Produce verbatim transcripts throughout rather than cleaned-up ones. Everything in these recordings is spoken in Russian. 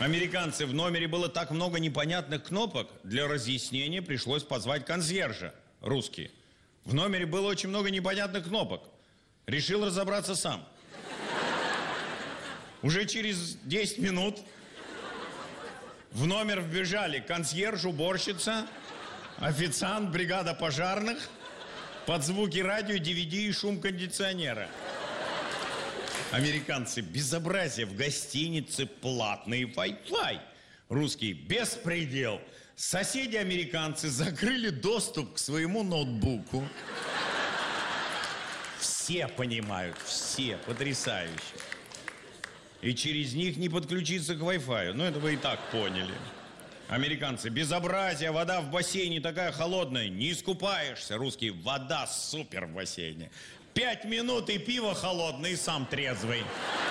Американцы, в номере было так много непонятных кнопок, для разъяснения пришлось позвать консьержа, русский. В номере было очень много непонятных кнопок. Решил разобраться сам. Уже через десять минут в номер вбежали консьерж, уборщица, официант, бригада пожарных, под звуки радио, ди ви ди и шум кондиционера. Американцы, безобразие, в гостинице платный Wi-Fi. Русские, беспредел. Соседи-американцы закрыли доступ к своему ноутбуку. Все понимают, все, потрясающе. И через них не подключиться к Wi-Fi. Ну, это вы и так поняли. Американцы, безобразие, вода в бассейне такая холодная, не искупаешься. Русские, вода супер в бассейне. Пять минут и пиво холодное, и сам трезвый.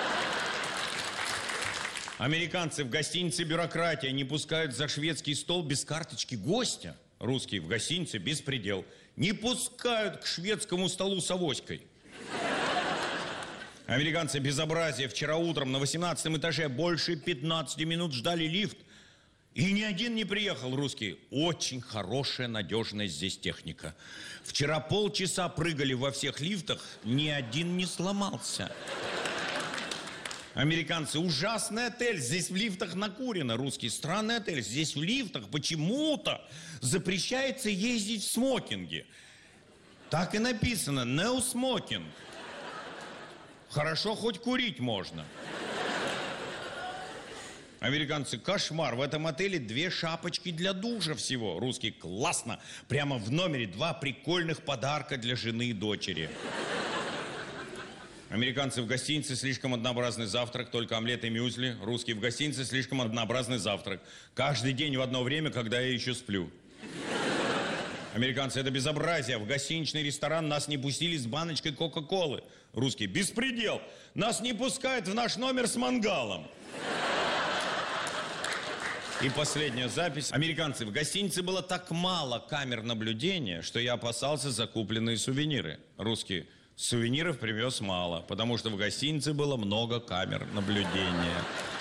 Американцы, в гостинице бюрократия, не пускают за шведский стол без карточки гостя. Русские, в гостинице беспредел. Не пускают к шведскому столу с авоськой. Американцы, безобразие, вчера утром на восемнадцатом этаже больше пятнадцати минут ждали лифт. И ни один не приехал, русские. Очень хорошая, надежная здесь техника. Вчера полчаса прыгали во всех лифтах, ни один не сломался. Американцы, ужасный отель, здесь в лифтах накурено. Русские, странный отель, здесь в лифтах почему-то запрещается ездить в смокинге. Так и написано, no smoking. Хорошо, хоть курить можно. Американцы, кошмар, в этом отеле две шапочки для душа всего. Русские, классно, прямо в номере два прикольных подарка для жены и дочери. Американцы, в гостинице слишком однообразный завтрак, только омлет и мюсли. Русские, в гостинице слишком однообразный завтрак. Каждый день в одно время, когда я еще сплю. Американцы, это безобразие. В гостиничный ресторан нас не пустили с баночкой Кока-Колы. Русские, беспредел. Нас не пускают в наш номер с мангалом. И последняя запись. Американцы, в гостинице было так мало камер наблюдения, что я опасался за купленные сувениры. Русские, сувениров привез мало, потому что в гостинице было много камер наблюдения.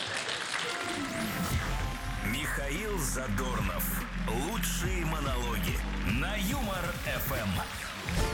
Михаил Задорнов. Лучшие монологи на Юмор эф эм.